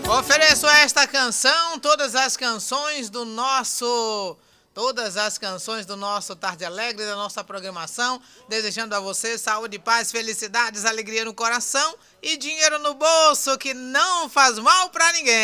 Ofereço esta canção, todas as canções do nosso Tarde Alegre, da nossa programação, desejando a você saúde, paz, felicidades, alegria no coração e dinheiro no bolso, que não faz mal pra ninguém.